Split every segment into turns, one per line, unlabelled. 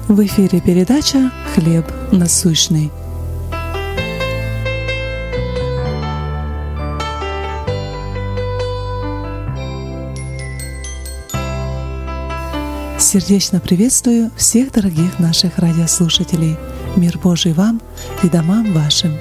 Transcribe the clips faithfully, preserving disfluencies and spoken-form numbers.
В эфире передача «Хлеб насущный». Сердечно приветствую всех дорогих наших радиослушателей. Мир Божий вам и домам вашим.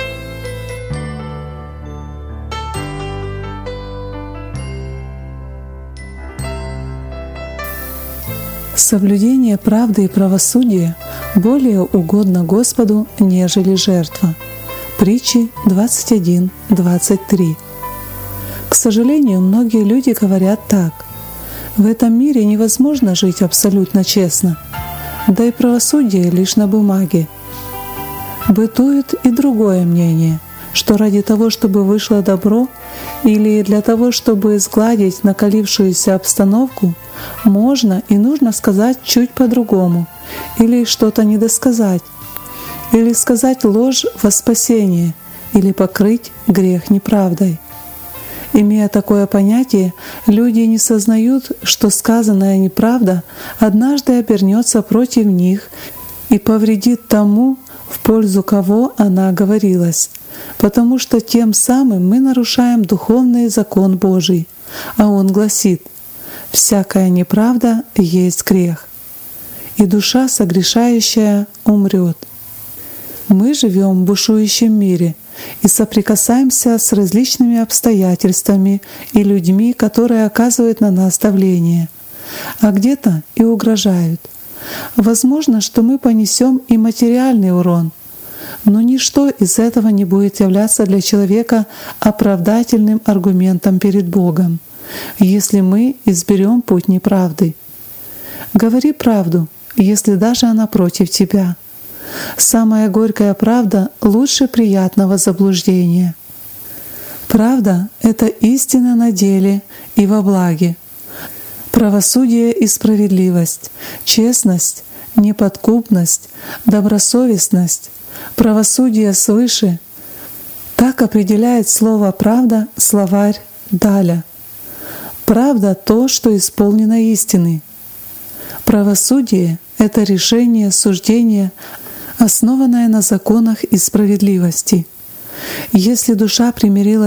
Соблюдение правды и правосудия более угодно Господу, нежели жертва. Притчи двадцать один двадцать три. К сожалению, многие люди говорят так: в этом мире невозможно жить абсолютно честно, да и правосудие лишь на бумаге. Бытует и другое мнение, что ради того, чтобы вышло добро, или для того, чтобы сгладить накалившуюся обстановку, можно и нужно сказать чуть по-другому, или что-то недосказать, или сказать ложь во спасение, или покрыть грех неправдой. Имея такое понятие, люди не сознают, что сказанная неправда однажды обернется против них и повредит тому, в пользу кого она говорилась, потому что тем самым мы нарушаем духовный закон Божий, а он гласит: «Всякая неправда есть грех, и душа согрешающая умрет». Мы живем в бушующем мире и соприкасаемся с различными обстоятельствами и людьми, которые оказывают на нас давление, а где-то и угрожают. Возможно, что мы понесем и материальный урон, но ничто из этого не будет являться для человека оправдательным аргументом перед Богом, если мы изберем путь неправды. Говори правду, если даже она против тебя. Самая горькая правда лучше приятного заблуждения. Правда — это истина на деле и во благе. Правосудие и справедливость, честность, неподкупность, добросовестность, правосудие свыше — так определяет слово «правда» словарь Даля. Правда — то, что исполнено истины. Правосудие — это решение, суждение, основанное на законах и справедливости. Если душа примирила